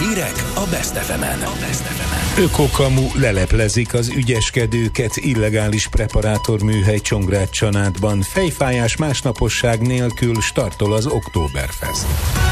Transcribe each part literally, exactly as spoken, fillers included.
Hírek a Best ef emen. Ökokamu leleplezik az ügyeskedőket, illegális preparátorműhely Csongrád-Csanádban. Fejfájás másnaposság nélkül startol az Oktoberfest.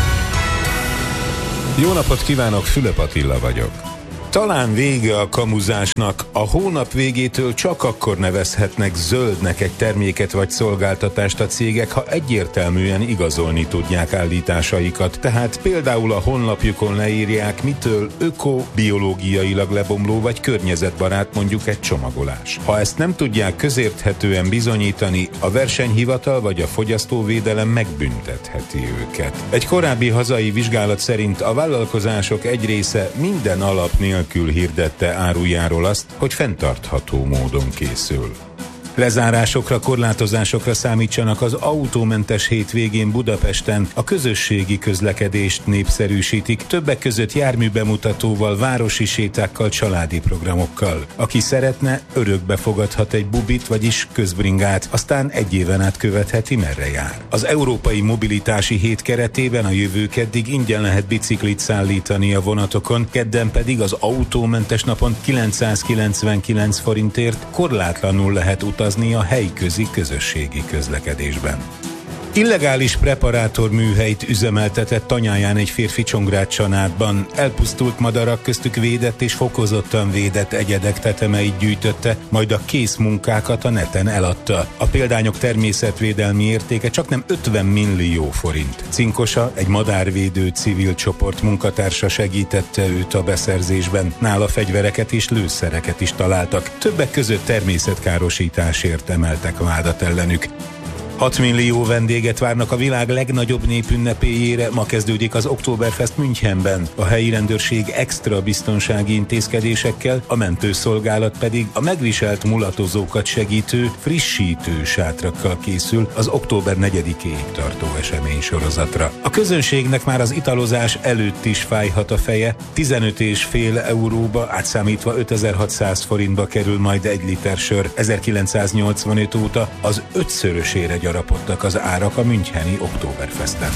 Jó napot kívánok, Fülöp Attila vagyok. Talán vége a kamuzásnak, a hónap végétől csak akkor nevezhetnek zöldnek egy terméket vagy szolgáltatást a cégek, ha egyértelműen igazolni tudják állításaikat. Tehát például a honlapjukon leírják, mitől öko, biológiailag lebomló vagy környezetbarát mondjuk egy csomagolás. Ha ezt nem tudják közérthetően bizonyítani, a versenyhivatal vagy a fogyasztóvédelem megbüntetheti őket. Egy korábbi hazai vizsgálat szerint a vállalkozások egy része minden alap nélkül nélkül hirdette árujáról azt, hogy fenntartható módon készül. Lezárásokra, korlátozásokra számítsanak az autómentes hétvégén Budapesten, a közösségi közlekedést népszerűsítik, többek között járműbemutatóval, városi sétákkal, családi programokkal. Aki szeretne, örökbe fogadhat egy bubit, vagyis közbringát, aztán egy éven át követheti, merre jár. Az Európai Mobilitási Hét keretében a jövő keddig ingyen lehet biciklit szállítani a vonatokon, kedden pedig az autómentes napon kilencszázkilencvenkilenc forintért korlátlanul lehet utazni a helyközi közösségi közlekedésben. Illegális preparátorműhelyt üzemeltetett Tanyáján egy férfi Csongrád-Csanádban. Elpusztult madarak, köztük védett és fokozottan védett egyedek tetemeit gyűjtötte, majd a készmunkákat a neten eladta. A példányok természetvédelmi értéke csaknem ötven millió forint. Cinkosa, egy madárvédő civil csoport munkatársa segítette őt a beszerzésben. Nála fegyvereket és lőszereket is találtak. Többek között természetkárosításért emeltek vádat ellenük. hat millió vendéget várnak a világ legnagyobb népünnepéjére, ma kezdődik az Oktoberfest Münchenben. A helyi rendőrség extra biztonsági intézkedésekkel, a mentőszolgálat pedig a megviselt mulatozókat segítő, frissítő sátrakkal készül az október negyedikéig tartó esemény sorozatra. A közönségnek már az italozás előtt is fájhat a feje, tizenöt és fél euróba, átszámítva ötezer-hatszáz forintba kerül majd egy liter sör. ezerkilencszáznyolcvanöt óta az ötszörösére gyarapodtak az árak a müncheni Oktoberfesten.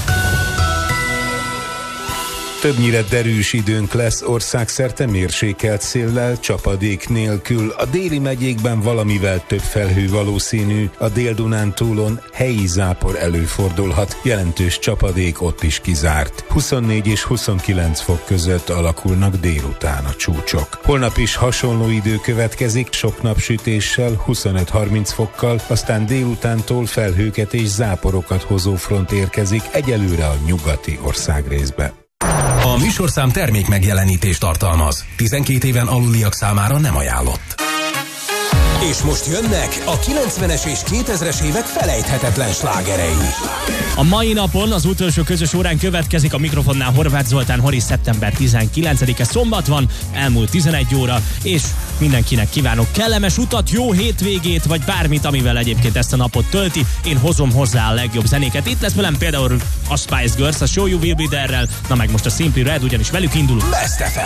Többnyire derűs időnk lesz, országszerte mérsékelt széllel, csapadék nélkül. A déli megyékben valamivel több felhő valószínű, a Dél-Dunántúlon helyi zápor előfordulhat, jelentős csapadék ott is kizárt. huszonnégy és huszonkilenc fok között alakulnak délután a csúcsok. Holnap is hasonló idő következik, sok napsütéssel, huszonöt-harminc fokkal, aztán délutántól felhőket és záporokat hozó front érkezik egyelőre a nyugati országrészbe. A műsorszám termék megjelenítést tartalmaz. tizenkét éven aluliak számára nem ajánlott. És most jönnek a kilencvenes és kétezres évek felejthetetlen slágerei. A mai napon az utolsó közös órán következik, a mikrofonnál Horváth Zoltán, Hori, szeptember tizenkilencedike szombat van, elmúlt tizenegy óra, és mindenkinek kívánok kellemes utat, jó hétvégét, vagy bármit, amivel egyébként ezt a napot tölti. Én hozom hozzá a legjobb zenéket. Itt lesz velem például a Spice Girls, a Show You Will Be There-rel, na meg most a Simply Red, ugyanis velük indulunk. Best ef em.